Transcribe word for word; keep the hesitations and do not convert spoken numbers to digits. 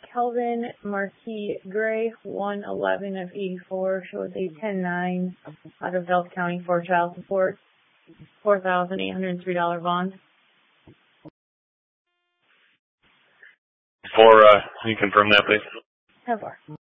Kelvin Marquis Gray, one eleven of eighty-four, shows a ten nine out of Delta County for child support, four thousand eight hundred three dollars bond. For, uh, can you confirm that, please? ten four.